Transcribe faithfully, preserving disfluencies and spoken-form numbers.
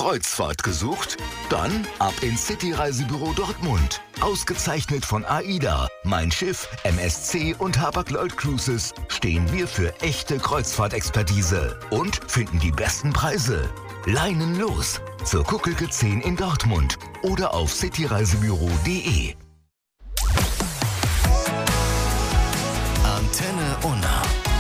Kreuzfahrt gesucht? Dann ab ins City-Reisebüro Dortmund. Ausgezeichnet von AIDA, Mein Schiff, M S C und Hapag-Lloyd Cruises stehen wir für echte Kreuzfahrtexpertise und finden die besten Preise. Leinen los zur Kuckelke zehn in Dortmund oder auf cityreisebüro punkt de. Antenne Unna.